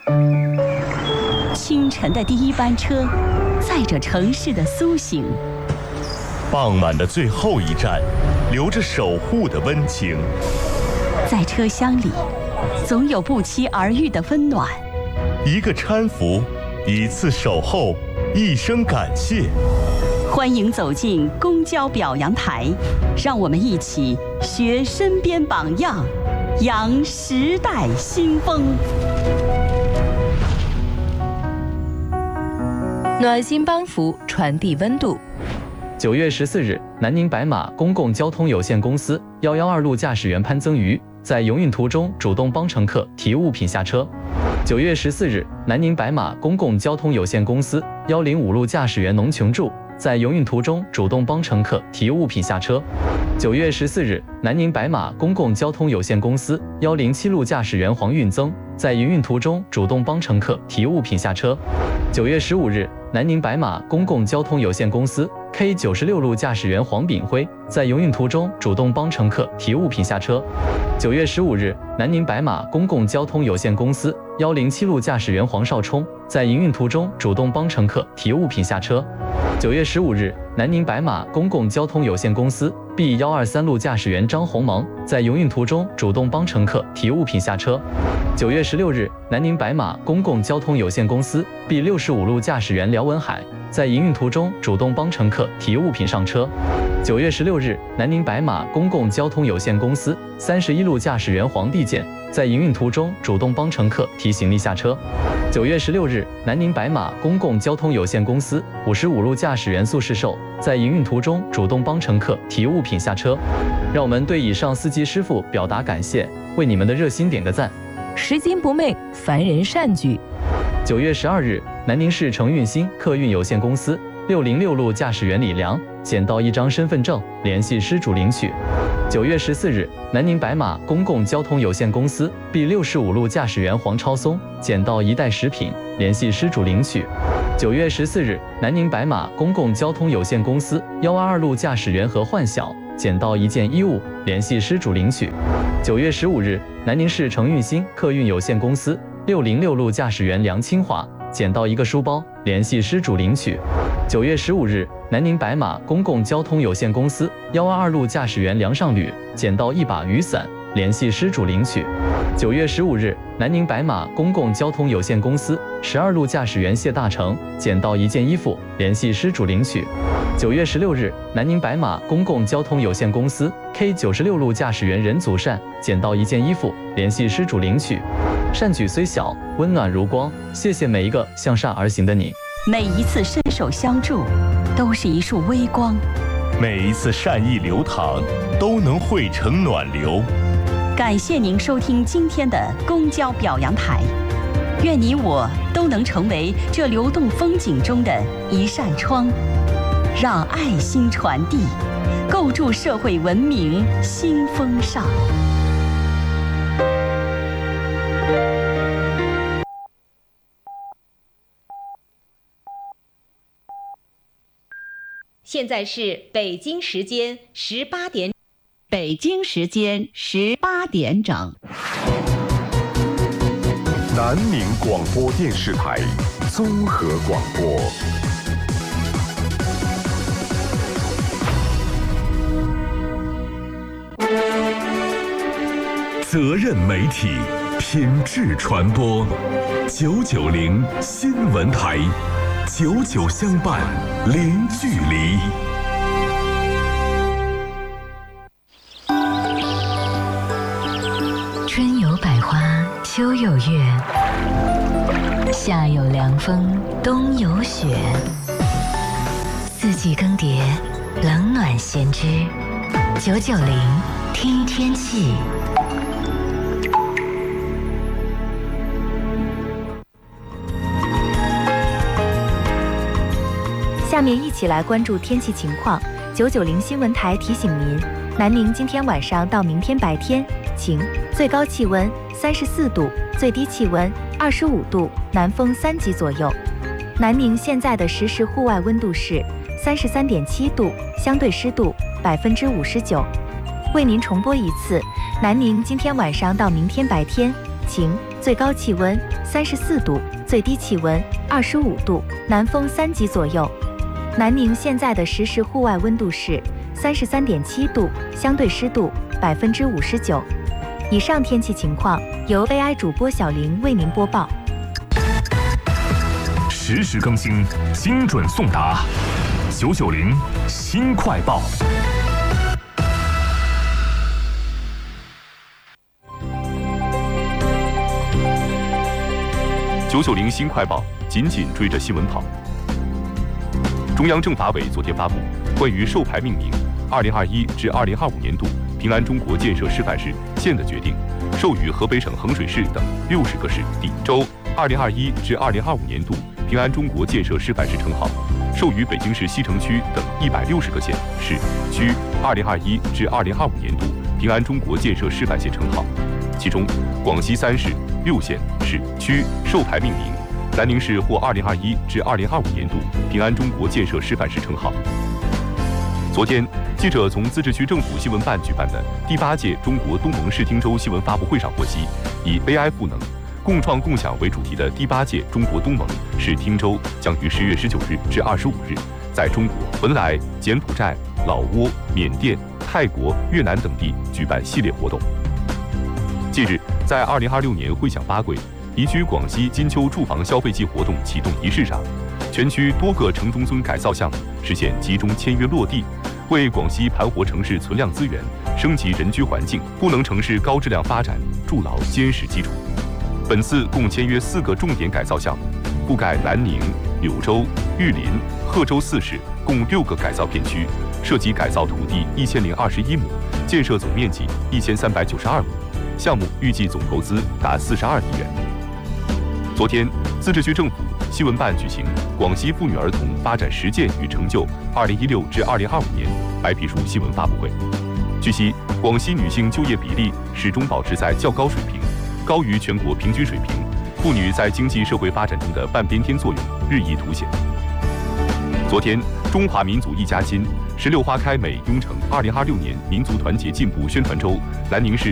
清晨的第一班车，载着城市的苏醒； 傍晚的最后一站，留着守护的温情。 在车厢里，总有不期而遇的温暖。 一个搀扶，一次守候，一声感谢。 欢迎走进公交表扬台，让我们一起学身边榜样，扬时代新风。 暖心帮扶，传递温度。 9月14日，南宁白马公共交通有限公司112路驾驶员潘增瑜在营运途中主动帮乘客提物品下车。9月14日，南宁白马公共交通有限公司105路驾驶员农琼柱在营运途中主动帮乘客提物品下车。9月14日，南宁白马公共交通有限公司107路驾驶员黄运增在营运途中主动帮乘客提物品下车。9月15日，南宁白马公共交通有限公司 K96路驾驶员黄炳辉在营运途中主动帮乘客提物品下车。9月15日，南宁白马公共交通有限公司107路驾驶员黄少冲在营运途中主动帮乘客提物品下车。9月15日，南宁白马公共交通有限公司 B123路驾驶员张红芒在营运途中主动帮乘客提物品下车。9月16日，南宁白马公共交通有限公司 B65路驾驶员廖文海在营运途中主动帮乘客提物品上车。9月16日，南宁白马公共交通有限公司31路驾驶员黄地建在营运途中主动帮乘客提行李下车。9月16日，南宁白马公共交通有限公司55路驾驶员苏世寿在营运途中主动帮乘客提物品下车。让我们对以上司机师傅表达感谢，为你们的热心点个赞。 拾金不昧，凡人善举。 9月12日，南宁市承运新客运有限公司606路驾驶员李良捡到一张身份证，联系失主领取。9月14日，南宁白马公共交通有限公司 B65路驾驶员黄超松捡到一袋食品，联系失主领取。9月14日，南宁白马公共交通有限公司122路驾驶员何焕晓捡到一件衣物，联系失主领取。9月15日，南宁市承运新客运有限公司606路驾驶员梁清华捡到一个书包，联系失主领取。9月15日，南宁白马公共交通有限公司122路驾驶员梁尚吕捡到一把雨伞，联系失主领取。9月15日，南宁白马公共交通有限公司12路驾驶员谢大成捡到一件衣服，联系失主领取。9月16日，南宁白马公共交通有限公司 K96路驾驶员任祖善捡到一件衣服，联系失主领取。善举虽小，温暖如光，谢谢每一个向善而行的你。 每一次伸手相助，都是一束微光； 每一次善意流淌，都能汇成暖流。 感谢您收听今天的公交表扬台，愿你我都能成为这流动风景中的一扇窗，让爱心传递，构筑社会文明新风尚。 现在是北京时间18点， 北京时间18点整。 南宁广播电视台综合广播。责任媒体，品质传播，990新闻台，99相伴，零距离。 春有百花，秋有月，夏有凉风，冬有雪。四季更迭，冷暖先知。990听天气。 下面一起来关注天气情况。990新闻台提醒您，南宁今天晚上到明天白天晴，最高气温34度，最低气温25度，南风3级左右。南宁现在的实时户外温度是33.7度，相对湿度59%。为您重播一次，南宁今天晚上到明天白天晴， 最高气温34度，最低气温25度，南风3级左右。南宁现在的实时户外温度是33.7度，相对湿度59%。以上天气情况由 AI 主播小林为您播报。 实时更新，精准送达，990新快报。990新快报，紧紧追着新闻跑。中央政法委昨天发布关于授牌命名2021至2025年度平安中国建设示范市县的决定，授予河北省衡水市等60个市地州2021至2025年度平安中国建设示范市称号，授予北京市西城区等160个县市区2021至2025年度平安中国建设示范县称号。其中，广西3市6县市区授牌命名，南宁市获2021至2025年度平安中国建设示范市称号。昨天，记者从自治区政府新闻办举办的第8届中国东盟市汀州新闻发布会上获悉，以 AI 赋能、共创共享为主题的第8届中国东盟市汀州将于10月19日至25日，在中国、文莱、柬埔寨、老挝、缅甸、泰国、越南等地举办系列活动。近日，在2026年会享八贵宜居广西金秋住房消费季活动启动仪式上，全区多个城中村改造项目实现集中签约落地，为广西盘活城市存量资源、升级人居环境、赋能城市高质量发展筑牢坚实基础。本次共签约4个重点改造项目，覆盖南宁、柳州、玉林、贺州4市，共6个改造片区，涉及改造土地1021亩，建设总面积1392亩，项目预计总投资达42亿元。昨天，自治区政府新闻办举行广西妇女儿童发展实践与成就2016至2025年白皮书新闻发布会。据悉，广西女性就业比例始终保持在较高水平，高于全国平均水平，妇女在经济社会发展中的半边天作用日益凸显。昨天，中华民族一家亲，16花开美雍城2026年民族团结进步宣传周南宁市